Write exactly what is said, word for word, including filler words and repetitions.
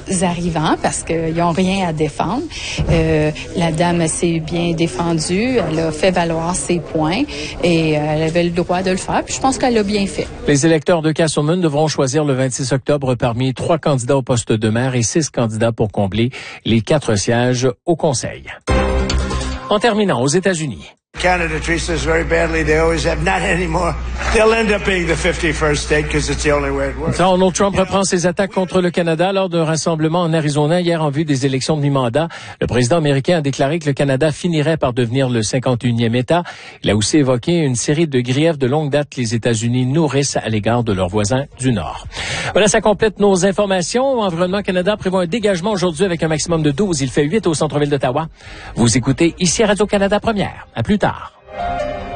arrivants parce qu'ils n'ont rien à défendre. Euh, la dame s'est bien défendue, elle a fait valoir ses points et elle avait le droit de le faire. Puis je pense qu'elle l'a bien fait. Les électeurs de Castlemaine devront choisir le vingt-six octobre parmi trois candidats au poste de maire et six candidats pour combler les quatre sièges au Conseil. En terminant, aux États-Unis. Canada treats us very badly. They always have. Not anymore. They'll end up being the fifty-first state because it's the only way it works. Donald Trump reprend ses attaques contre le Canada lors d'un rassemblement en Arizona hier en vue des élections de mi-mandat. Le président américain a déclaré que le Canada finirait par devenir le cinquante et unième État. Il a aussi évoqué une série de griefs de longue date que les États-Unis nourrissent à l'égard de leurs voisins du Nord. Voilà, ça complète nos informations. Environnement Canada prévoit un dégagement aujourd'hui avec un maximum de douze. Il fait huit au centre-ville d'Ottawa. Vous écoutez ici Radio-Canada Première. À plus tard.